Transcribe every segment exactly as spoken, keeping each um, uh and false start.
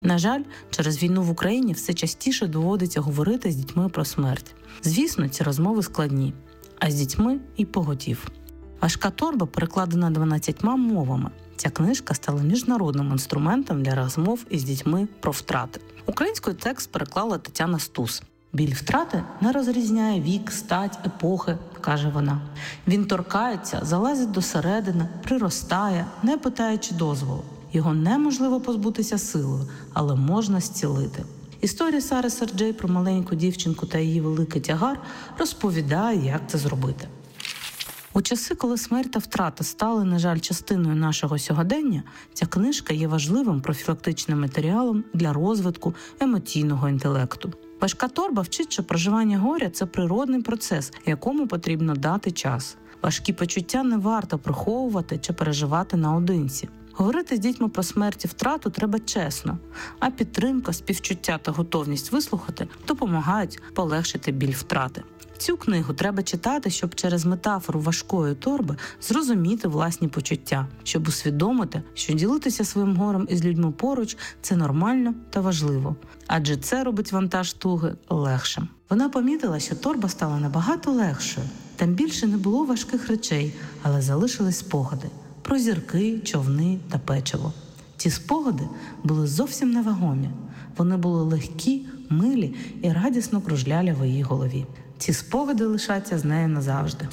На жаль, через війну в Україні все частіше доводиться говорити з дітьми про смерть. Звісно, ці розмови складні, а з дітьми і поготів. «Важка торба» перекладена дванадцятьма мовами. Ця книжка стала міжнародним інструментом для розмов із дітьми про втрати. Українською текст переклала Тетяна Стус. «Біль втрати не розрізняє вік, стать, епохи», – каже вона. «Він торкається, залазить досередини, приростає, не питаючи дозволу. Його неможливо позбутися силою, але можна зцілити». Історія Сари Сарджей про маленьку дівчинку та її великий тягар розповідає, як це зробити. У часи, коли смерть та втрата стали, на жаль, частиною нашого сьогодення, ця книжка є важливим профілактичним матеріалом для розвитку емоційного інтелекту. «Важка торба» вчить, що проживання горя – це природний процес, якому потрібно дати час. Важкі почуття не варто приховувати чи переживати наодинці. Говорити з дітьми про смерть і втрату треба чесно, а підтримка, співчуття та готовність вислухати допомагають полегшити біль втрати. Цю книгу треба читати, щоб через метафору важкої торби зрозуміти власні почуття, щоб усвідомити, що ділитися своїм горем із людьми поруч – це нормально та важливо, адже це робить вантаж туги легшим. Вона помітила, що торба стала набагато легшою. Там більше не було важких речей, але залишились спогади про зірки, човни та печиво. Ці спогади були зовсім невагомі. Вони були легкі, милі і радісно кружляли в її голові. Ці спогади лишаться з нею назавжди.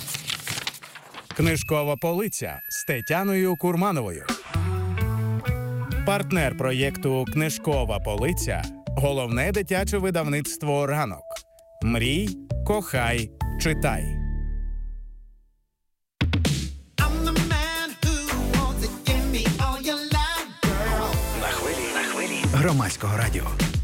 Книжкова полиця з Тетяною Курмановою. Партнер проєкту «Книжкова полиця» – головне дитяче видавництво «Ранок». Мрій, кохай, читай. На хвилі, на хвилі громадського радіо.